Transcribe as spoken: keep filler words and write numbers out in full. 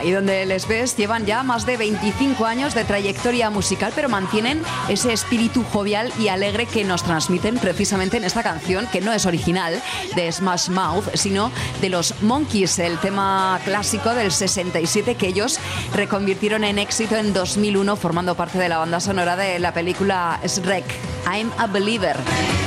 y donde les ves llevan ya más de veinticinco años de trayectoria musical, pero mantienen ese espíritu jovial y alegre que nos transmiten precisamente en esta canción, que no es original de Smash Mouth, sino de los Monkees, el tema clásico del sesenta y siete que ellos reconvirtieron en éxito en dos mil uno, formando parte de la banda sonora de la película Shrek, I'm a Believer.